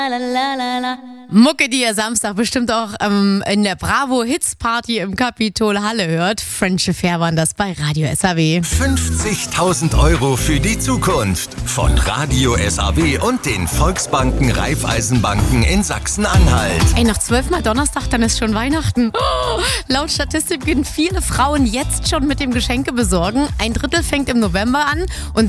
Mucke, die ihr Samstag bestimmt auch in der Bravo Hits Party im Capitol Halle hört. French Affair waren das bei Radio SAW. 50.000 Euro für die Zukunft von Radio SAW und den Volksbanken Raiffeisenbanken in Sachsen-Anhalt. Ey, noch 12 Mal Donnerstag, dann ist schon Weihnachten. Oh, laut Statistik beginnen viele Frauen jetzt schon mit dem Geschenke besorgen. 1/3 fängt im November an und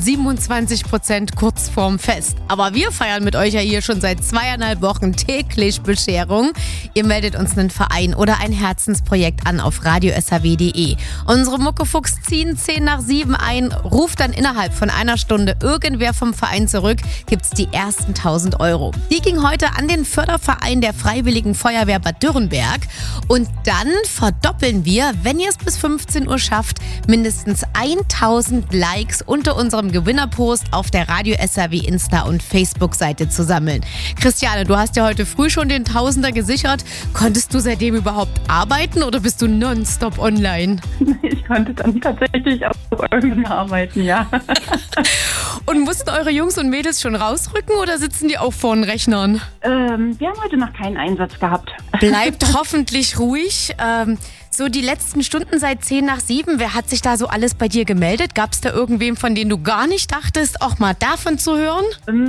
27% kurz vorm Fest. Aber wir feiern mit euch ja hier schon seit 2,5 Wochen täglich Bescherung. Ihr meldet uns einen Verein oder ein Herzensprojekt an auf radiosaw.de. Unsere Muckefuchs ziehen 6:50 ein, ruft dann innerhalb von einer Stunde irgendwer vom Verein zurück, gibt's die ersten 1.000 Euro. Die ging heute an den Förderverein der Freiwilligen Feuerwehr Bad Dürrenberg. Und dann verdoppeln wir, wenn ihr es bis 15 Uhr schafft, mindestens 1.000 Likes unter unserem Gewinnerpost auf der Radio SAW Insta- und Facebook-Seite zu sammeln. Christiane, du hast ja heute früh schon den Tausender gesichert. Konntest du seitdem überhaupt arbeiten oder bist du nonstop online? Ich konnte dann tatsächlich auch irgendwie arbeiten, ja. Und mussten eure Jungs und Mädels schon rausrücken oder sitzen die auch vor den Rechnern? Wir haben heute noch keinen Einsatz gehabt. Bleibt hoffentlich ruhig. So die letzten Stunden seit 6:50, wer hat sich da so alles bei dir gemeldet? Gab es da irgendwem, von dem du gar nicht dachtest, auch mal davon zu hören?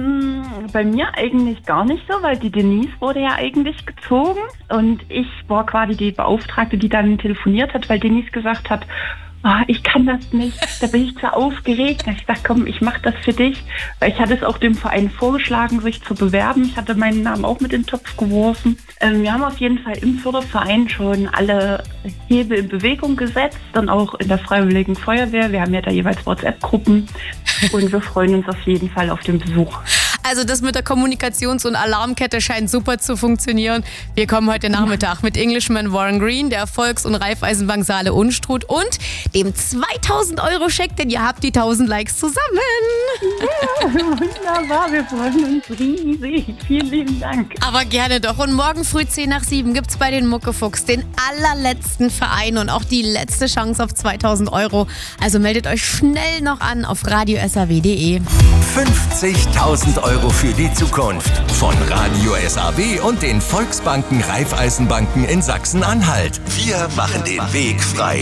Bei mir eigentlich gar nicht so, weil die Denise wurde ja eigentlich gezogen und ich war quasi die Beauftragte, die dann telefoniert hat, weil Denise gesagt hat, ich kann das nicht, da bin ich zu aufgeregt. Ich dachte, komm, ich mache das für dich. Weil ich hatte es auch dem Verein vorgeschlagen, sich zu bewerben. Ich hatte meinen Namen auch mit in den Topf geworfen. Wir haben auf jeden Fall im Förderverein schon alle Hebel in Bewegung gesetzt, dann auch in der Freiwilligen Feuerwehr. Wir haben ja da jeweils WhatsApp-Gruppen und wir freuen uns auf jeden Fall auf den Besuch. Also das mit der Kommunikations- und Alarmkette scheint super zu funktionieren. Wir kommen heute Nachmittag mit Englishman Warren Green, der Volks- und Raiffeisenbank Saale Unstrut und dem 2.000-Euro-Scheck, denn ihr habt die 1.000 Likes zusammen. Ja, wunderbar, wir freuen uns riesig. Vielen lieben Dank. Aber gerne doch. Und morgen früh 6:50 gibt's bei den Muckefuchs den allerletzten Verein und auch die letzte Chance auf 2.000 Euro. Also meldet euch schnell noch an auf radiosaw.de. 50.000 Euro für die Zukunft von Radio SAW und den Volksbanken Raiffeisenbanken in Sachsen-Anhalt. Wir machen den Weg frei.